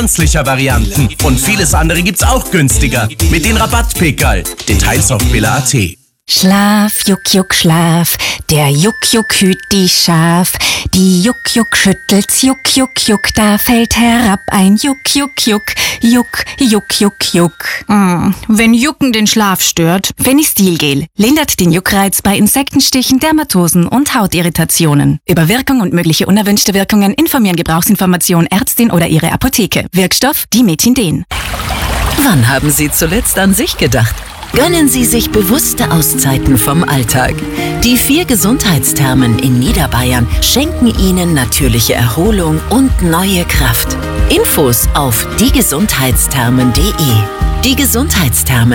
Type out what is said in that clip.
pflanzlicher Varianten. Und vieles andere gibt's auch günstiger. Mit den Rabattpickerl. Details auf billa.at. Schlaf, Juck, Juck, Schlaf. Der Juck, Juck hüt die Schaf. Die Juck, Juck schüttelt's, Juck, Juck, Juck. Da fällt herab ein Juck, Juck, Juck. Juck, Juck, Juck, Juck. Wenn Jucken den Schlaf stört. Fenistilgel lindert den Juckreiz bei Insektenstichen, Dermatosen und Hautirritationen. Über Wirkung und mögliche unerwünschte Wirkungen informieren Gebrauchsinformation Ärztin oder Ihre Apotheke. Wirkstoff Dimethinden. Wann haben Sie zuletzt an sich gedacht? Gönnen Sie sich bewusste Auszeiten vom Alltag. Die 4 Gesundheitsthermen in Niederbayern schenken Ihnen natürliche Erholung und neue Kraft. Infos auf diegesundheitsthermen.de. Die Gesundheitsthermen.